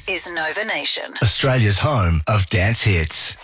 This is Nova Nation, Australia's home of dance hits.